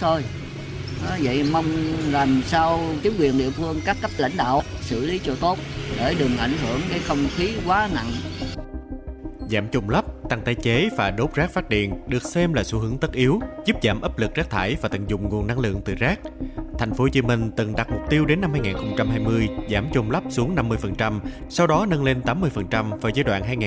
thôi. Vậy mong làm sao chính quyền địa phương, các cấp lãnh đạo xử lý cho tốt để đừng ảnh hưởng cái không khí quá nặng. Giảm chôn lấp, tăng tái chế và đốt rác phát điện được xem là xu hướng tất yếu, giúp giảm áp lực rác thải và tận dụng nguồn năng lượng từ rác. Thành phố Hồ Chí Minh từng đặt mục tiêu đến năm 2020 giảm chôn lấp xuống 50%, sau đó nâng lên 80% vào giai đoạn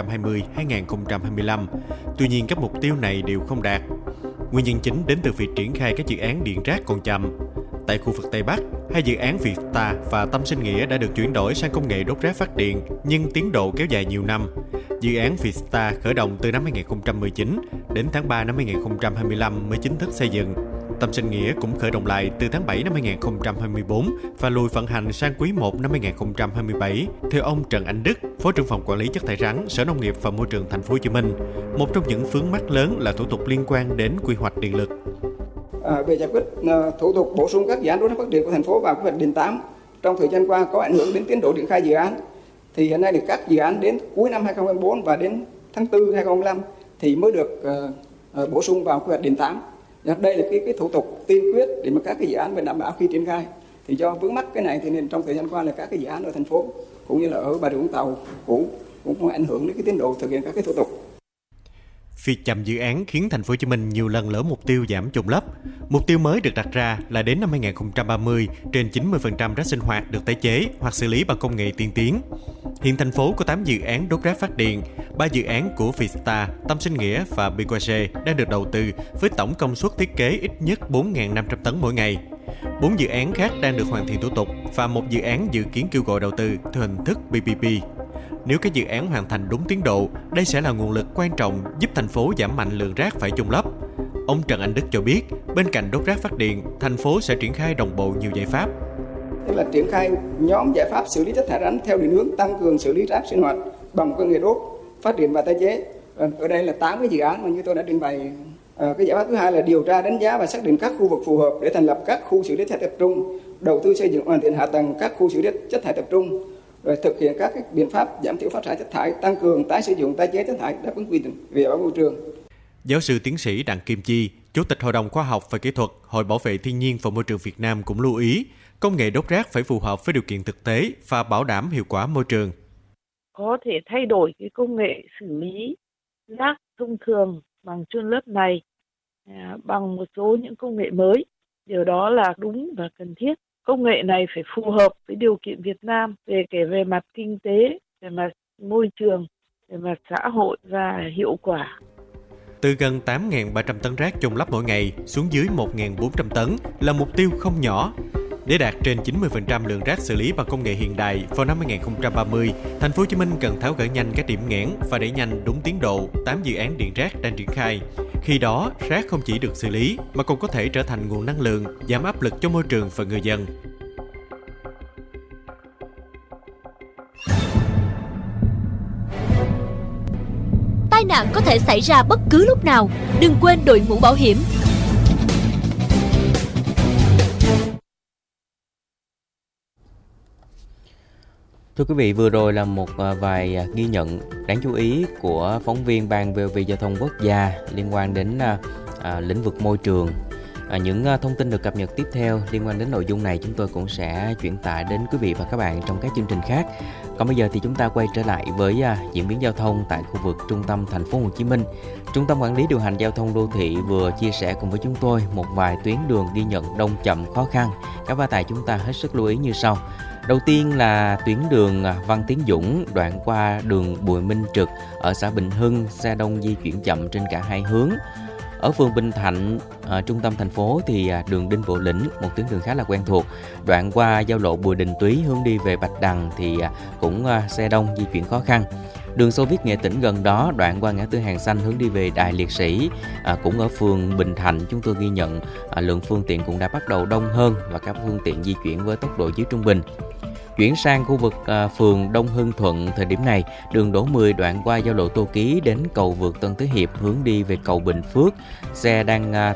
2020-2025. Tuy nhiên các mục tiêu này đều không đạt. Nguyên nhân chính đến từ việc triển khai các dự án điện rác còn chậm. Tại khu vực Tây Bắc, hai dự án Vietstar và Tâm Sinh Nghĩa đã được chuyển đổi sang công nghệ đốt rác phát điện, nhưng tiến độ kéo dài nhiều năm. Dự án Vietstar khởi động từ năm 2019 đến tháng 3 năm 2025 mới chính thức xây dựng. Tâm Sinh Nghĩa cũng khởi động lại từ tháng 7 năm 2024 và lùi vận hành sang quý 1 năm 2027. Theo ông Trần Anh Đức, Phó trưởng phòng quản lý chất thải rắn, Sở Nông nghiệp và Môi trường Thành phố Hồ Chí Minh, một trong những vướng mắc lớn là thủ tục liên quan đến quy hoạch điện lực. Về giải quyết thủ tục bổ sung các dự án đốt rác phát điện của thành phố vào quy hoạch điện 8 trong thời gian qua có ảnh hưởng đến tiến độ triển khai dự án. Thì hiện nay thì các dự án đến cuối năm 2024 và đến tháng 4 2025 thì mới được bổ sung vào quy hoạch điện 8. Đây là cái thủ tục tiên quyết để mà các cái dự án phải đảm bảo khi triển khai. Thì do vướng mắc cái này thì nên trong thời gian qua là các cái dự án ở thành phố cũng như là ở Bà Rịa Vũng Tàu cũ cũng có ảnh hưởng đến cái tiến độ thực hiện các cái thủ tục. Việc chậm dự án khiến Thành phố Hồ Chí Minh nhiều lần lỡ mục tiêu giảm chôn lấp. Mục tiêu mới được đặt ra là đến năm 2030, trên 90% rác sinh hoạt được tái chế hoặc xử lý bằng công nghệ tiên tiến. Hiện thành phố có 8 dự án đốt rác phát điện, 3 dự án của Vietstar, Tâm Sinh Nghĩa và BQG đang được đầu tư với tổng công suất thiết kế ít nhất 4.500 tấn mỗi ngày. 4 dự án khác đang được hoàn thiện thủ tục và một dự án dự kiến kêu gọi đầu tư theo hình thức PPP. Nếu các dự án hoàn thành đúng tiến độ, đây sẽ là nguồn lực quan trọng giúp thành phố giảm mạnh lượng rác phải chôn lấp. Ông Trần Anh Đức cho biết, bên cạnh đốt rác phát điện, thành phố sẽ triển khai đồng bộ nhiều giải pháp. Tức là triển khai nhóm giải pháp xử lý chất thải rắn theo định hướng tăng cường xử lý rác sinh hoạt bằng công nghệ đốt, phát điện và tái chế. Ở đây là 8 cái dự án mà như tôi đã trình bày. Cái giải pháp thứ hai là điều tra đánh giá và xác định các khu vực phù hợp để thành lập các khu xử lý chất thải tập trung, đầu tư xây dựng hoàn thiện hạ tầng các khu xử lý chất thải tập trung, rồi thực hiện các biện pháp giảm thiểu phát thải chất thải, tăng cường tái sử dụng tái chế chất thải đáp ứng quy định về bảo vệ môi trường. Giáo sư tiến sĩ Đặng Kim Chi, Chủ tịch Hội đồng Khoa học và Kỹ thuật Hội Bảo vệ Thiên nhiên và Môi trường Việt Nam cũng lưu ý, công nghệ đốt rác phải phù hợp với điều kiện thực tế và bảo đảm hiệu quả môi trường. Có thể thay đổi cái công nghệ xử lý rác thông thường bằng chôn lấp này bằng một số những công nghệ mới. Điều đó là đúng và cần thiết. Công nghệ này phải phù hợp với điều kiện Việt Nam về mặt kinh tế, về mặt môi trường, về mặt xã hội và hiệu quả. Từ gần 8.300 tấn rác chôn lấp mỗi ngày xuống dưới 1.400 tấn là mục tiêu không nhỏ. Để đạt trên 90% lượng rác xử lý bằng công nghệ hiện đại vào năm 2030, Thành phố Hồ Chí Minh cần tháo gỡ nhanh các điểm nghẽn và đẩy nhanh đúng tiến độ 8 dự án điện rác đang triển khai. Khi đó, rác không chỉ được xử lý mà còn có thể trở thành nguồn năng lượng, giảm áp lực cho môi trường và người dân. Tai nạn có thể xảy ra bất cứ lúc nào, đừng quên đội mũ bảo hiểm. Thưa quý vị, vừa rồi là một vài ghi nhận đáng chú ý của phóng viên Ban VOV Giao thông Quốc gia liên quan đến lĩnh vực môi trường. Những thông tin được cập nhật tiếp theo liên quan đến nội dung này chúng tôi cũng sẽ chuyển tải đến quý vị và các bạn trong các chương trình khác. Còn bây giờ thì chúng ta quay trở lại với diễn biến giao thông tại khu vực trung tâm thành phố Hồ Chí Minh. Trung tâm quản lý điều hành giao thông đô thị vừa chia sẻ cùng với chúng tôi một vài tuyến đường ghi nhận đông chậm khó khăn. Các bác tài chúng ta hết sức lưu ý như sau. Đầu tiên là tuyến đường Văn Tiến Dũng đoạn qua đường Bùi Minh Trực ở xã Bình Hưng, xe đông di chuyển chậm trên cả hai hướng. Ở phường Bình Thạnh, trung tâm thành phố thì đường Đinh Bộ Lĩnh, một tuyến đường khá là quen thuộc. Đoạn qua giao lộ Bùi Đình Túy hướng đi về Bạch Đằng thì cũng xe đông di chuyển khó khăn. Đường Xô Viết Nghệ Tĩnh gần đó, đoạn qua ngã tư Hàng Xanh hướng đi về Đài Liệt Sĩ, cũng ở phường Bình Thạnh chúng tôi ghi nhận lượng phương tiện cũng đã bắt đầu đông hơn và các phương tiện di chuyển với tốc độ dưới trung bình. Chuyển sang khu vực phường Đông Hưng Thuận, thời điểm này, đường Đỗ 10 đoạn qua giao lộ Tô Ký đến cầu vượt Tân Thế Hiệp hướng đi về cầu Bình Phước, xe đang